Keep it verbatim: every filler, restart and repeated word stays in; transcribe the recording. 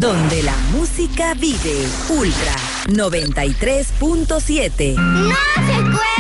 Donde la música vive. Ultra noventa y tres punto siete. ¡No se puede!